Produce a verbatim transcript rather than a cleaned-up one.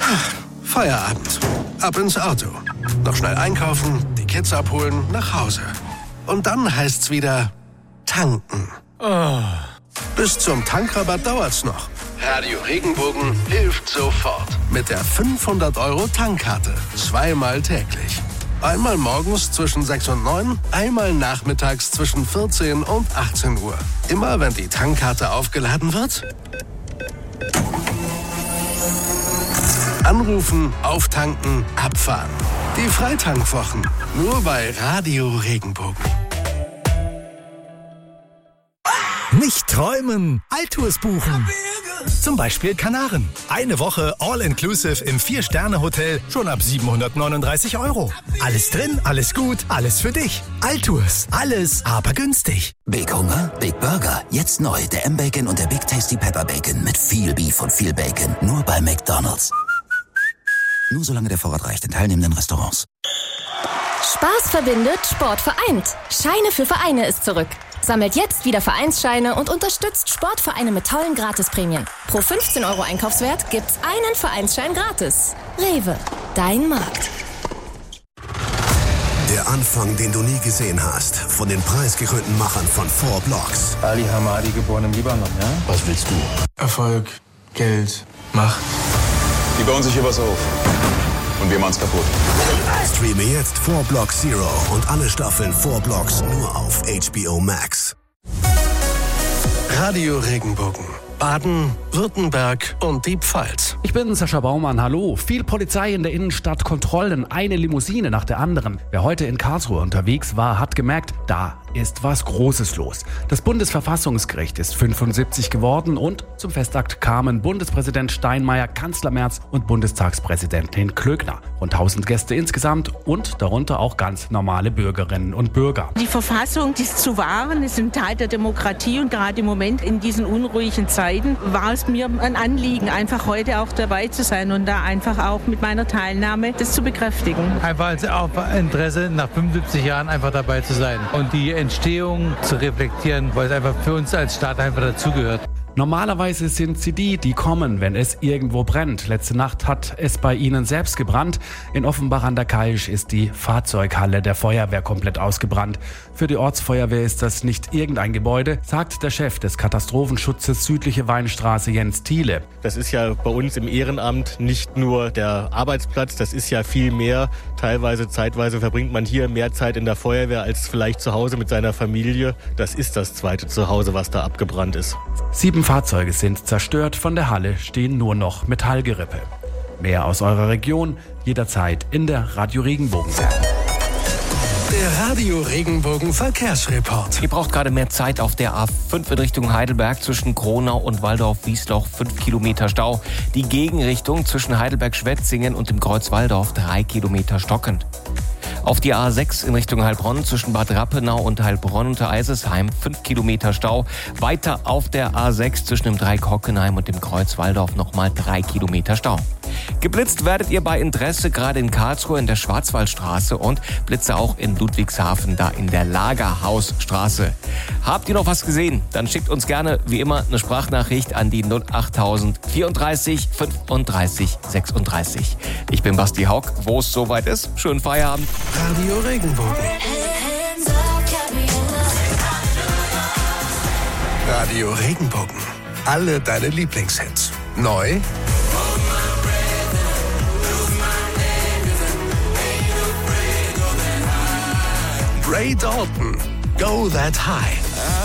Feierabend. Ab ins Auto. Noch schnell einkaufen, die Kids abholen, nach Hause. Und dann heißt's wieder tanken. Oh. Bis zum Tankrabatt dauert's noch. Radio Regenbogen hilft sofort. Mit der fünfhundert Euro Tankkarte. Zweimal täglich. Einmal morgens zwischen sechs und neun, einmal nachmittags zwischen vierzehn und achtzehn Uhr. Immer wenn die Tankkarte aufgeladen wird, anrufen, auftanken, abfahren. Die Freitankwwochen. Nur bei Radio Regenbogen. Nicht träumen, Altours buchen. Zum Beispiel Kanaren. Eine Woche All-Inclusive im vier-Sterne-Hotel schon ab siebenhundertneununddreißig Euro. Alles drin, alles gut, alles für dich. Altours, alles, aber günstig. Big Hunger, Big Burger. Jetzt neu, der M-Bacon und der Big Tasty Pepper Bacon mit viel Beef und viel Bacon. Nur bei McDonald's. Nur solange der Vorrat reicht in teilnehmenden Restaurants. Spaß verbindet, Sport vereint. Scheine für Vereine ist zurück. Sammelt jetzt wieder Vereinsscheine und unterstützt Sportvereine mit tollen Gratisprämien. Pro fünfzehn Euro Einkaufswert gibt's einen Vereinsschein gratis. Rewe, dein Markt. Der Anfang, den du nie gesehen hast. Von den preisgekrönten Machern von Four Blocks. Ali Hamadi, geboren im Libanon, ja? Was willst du? Erfolg, Geld, Macht. Die bauen sich hier was auf. Und wir machen's kaputt. Streame jetzt Four Blocks Zero und alle Staffeln Four Blocks nur auf H B O Max. Radio Regenbogen. Baden, Württemberg und die Pfalz. Ich bin Sascha Baumann, hallo. Viel Polizei in der Innenstadt, Kontrollen, eine Limousine nach der anderen. Wer heute in Karlsruhe unterwegs war, hat gemerkt, da ist was Großes los. Das Bundesverfassungsgericht ist fünfundsiebzig geworden und zum Festakt kamen Bundespräsident Steinmeier, Kanzler Merz und Bundestagspräsidentin Klöckner. Rund tausend Gäste insgesamt und darunter auch ganz normale Bürgerinnen und Bürger. Die Verfassung, die ist zu wahren, ist ein Teil der Demokratie und gerade im Moment in diesen unruhigen Zeiten war es mir ein Anliegen, einfach heute auch dabei zu sein und da einfach auch mit meiner Teilnahme das zu bekräftigen. Einfach als Interesse, nach fünfundsiebzig Jahren einfach dabei zu sein und die Entstehung zu reflektieren, weil es einfach für uns als Staat einfach dazugehört. Normalerweise sind sie die, die kommen, wenn es irgendwo brennt. Letzte Nacht hat es bei ihnen selbst gebrannt. In Offenbach an der Kaisch ist die Fahrzeughalle der Feuerwehr komplett ausgebrannt. Für die Ortsfeuerwehr ist das nicht irgendein Gebäude, sagt der Chef des Katastrophenschutzes Südliche Weinstraße, Jens Thiele. Das ist ja bei uns im Ehrenamt nicht nur der Arbeitsplatz, das ist ja viel mehr. Teilweise, zeitweise verbringt man hier mehr Zeit in der Feuerwehr als vielleicht zu Hause mit seiner Familie. Das ist das zweite Zuhause, was da abgebrannt ist. Sieben Fahrzeuge sind zerstört, von der Halle stehen nur noch Metallgerippe. Mehr aus eurer Region jederzeit in der Radio Regenbogen. Der Radio Regenbogen Verkehrsreport. Ihr braucht gerade mehr Zeit auf der A fünf in Richtung Heidelberg zwischen Kronau und Waldorf-Wiesloch, fünf Kilometer Stau. Die Gegenrichtung zwischen Heidelberg-Schwetzingen und dem Kreuz Walldorf, drei Kilometer stockend. Auf die A sechs in Richtung Heilbronn zwischen Bad Rappenau und Heilbronn unter Eisesheim, fünf Kilometer Stau. Weiter auf der A sechs zwischen dem Dreieck Hockenheim und dem Kreuz Walldorf nochmal drei Kilometer Stau. Geblitzt werdet ihr bei Interesse gerade in Karlsruhe in der Schwarzwaldstraße und Blitze auch in Ludwigshafen, da in der Lagerhausstraße. Habt ihr noch was gesehen? Dann schickt uns gerne wie immer eine Sprachnachricht an die null achttausend vierunddreißig fünfunddreißig sechsunddreißig. Ich bin Basti Haug. Wo es soweit ist, schönen Feierabend. Radio Regenbogen. Radio Regenbogen. Alle deine Lieblingshits. Neu Ray Dalton, Go That High.